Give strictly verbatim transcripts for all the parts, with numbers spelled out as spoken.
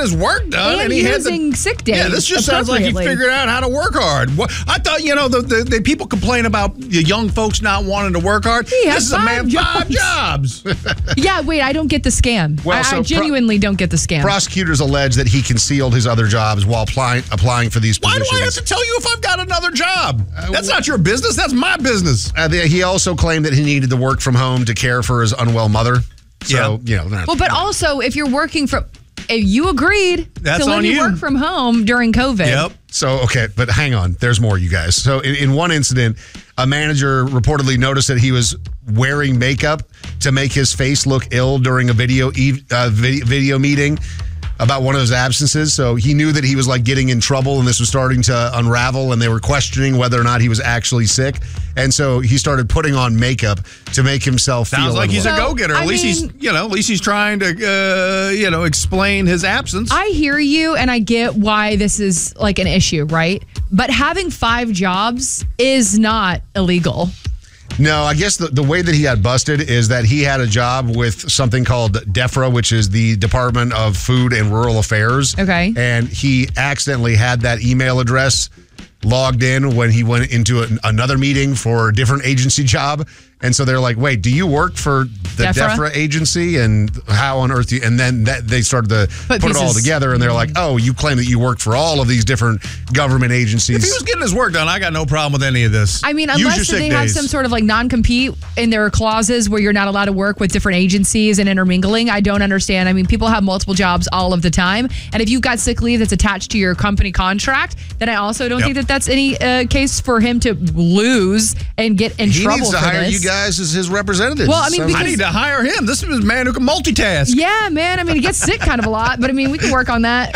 his work done. And, and he using had the, sick days. Yeah, this just sounds like he figured out how to work hard. What, I thought, you know, the, the, the people complain about the young folks not wanting to work hard. He this is a man five jobs. Yeah, wait, I don't get the scam. Well, I, so I genuinely pro- don't get the scam. Prosecutors allege that he concealed his other jobs while applying, applying for these positions. Why do I have to tell you if I've got another job? That's not your business. That's my business. Uh, the, he also claimed that he needed to work from home to care for his unwell mother. So, yeah. you know. Well, but also, if you're working from, if you agreed That's to let on you you. work from home during COVID. Yep. So, okay, but hang on. There's more, you guys. So, in, in one incident, a manager reportedly noticed that he was wearing makeup to make his face look ill during a video uh, video, video meeting about one of his absences. So he knew that he was like getting in trouble and this was starting to unravel and they were questioning whether or not he was actually sick. And so he started putting on makeup to make himself Sounds feel like he's unwell. a go-getter. At I least mean- he's, you know, at least he's trying to, uh, you know, explain his absence. I hear you and I get why this is like an issue, right? But having five jobs is not illegal. No, I guess the, the way that he got busted is that he had a job with something called DEFRA, which is the Department of Food and Rural Affairs. Okay. And he accidentally had that email address logged in when he went into a, another meeting for a different agency job. And so they're like, wait, do you work for the DEFRA? DEFRA agency? And how on earth do you, and then that, they started to Put put, it all pieces. together and they're like, oh, you claim that you work for all of these different government agencies. If he was getting his work done, I got no problem with any of this. I mean, Use your unless sick they have days. some sort of like non-compete in their clauses where you're not allowed to work with different agencies and intermingling, I don't understand. I mean, people have multiple jobs all of the time. And if you've got sick leave that's attached to your company contract, then I also don't Yep. think that that's any uh, case for him to lose and get in he trouble needs to for hire this. you guys as his representatives. Well, I mean, So- because- I need to hire him. This is a man who can multitask. Yeah, man. I mean, he gets sick kind of a lot, but I mean, we can work on that.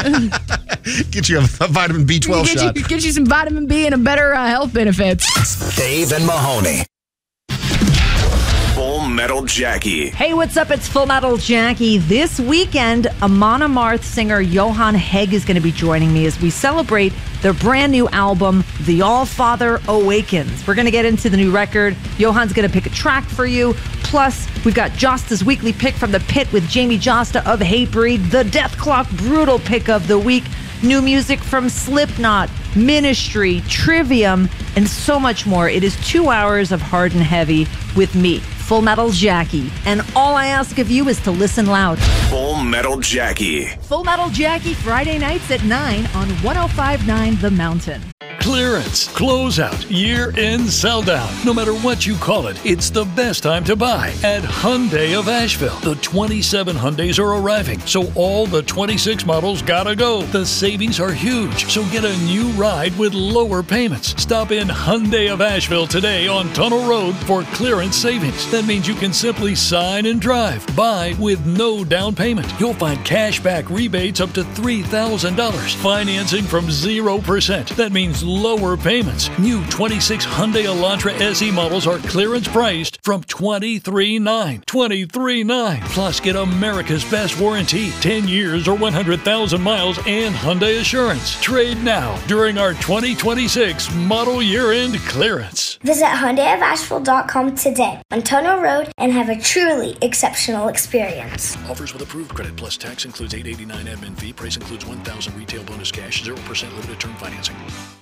get you a, a vitamin B twelve get shot. You, get you some vitamin B and a better uh, health benefits. Dave and Mahoney. Full Metal Jackie. Hey, what's up? It's Full Metal Jackie. This weekend, Amon Amarth singer Johan Hegg is going to be joining me as we celebrate their brand new album, The All-Father Awakens. We're going to get into the new record. Johan's going to pick a track for you. Plus, we've got Josta's weekly pick from the pit with Jamie Josta of Hatebreed, the Death Clock Brutal pick of the week, new music from Slipknot, Ministry, Trivium, and so much more. It is two hours of hard and heavy with me, Full Metal Jackie. And all I ask of you is to listen loud. Full Metal Jackie. Full Metal Jackie, Friday nights at nine on one oh five point nine The Mountain. Clearance, closeout, year-end sell-down. No matter what you call it, it's the best time to buy at Hyundai of Asheville. The twenty-seven Hyundais are arriving, so all the twenty-six models gotta go. The savings are huge, so get a new ride with lower payments. Stop in Hyundai of Asheville today on Tunnel Road for clearance savings. That means you can simply sign and drive. Buy with no down payment. You'll find cash back rebates up to three thousand dollars. Financing from zero percent. That means lower payments. New twenty-six Hyundai Elantra S E models are clearance priced from twenty-three nine. twenty-three nine. Plus, get America's best warranty, ten years or one hundred thousand miles, and Hyundai Assurance. Trade now during our twenty twenty-six model year-end clearance. Visit Hyundai of Asheville dot com today on Tunnel Road and have a truly exceptional experience. Offers with approved credit plus tax includes eight eighty-nine admin fee. Price includes one thousand retail bonus cash, zero percent limited term financing.